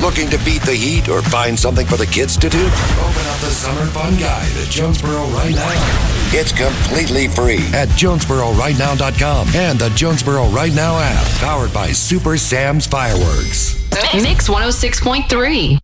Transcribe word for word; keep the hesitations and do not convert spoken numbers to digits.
Looking to beat the heat or find something for the kids to do? Open up the Summer Fun Guide at Jonesboro right now. It's completely free at Jonesboro right now dot com and the Jonesboro Right Now app, powered by Super Sam's Fireworks. Mix one oh six point three.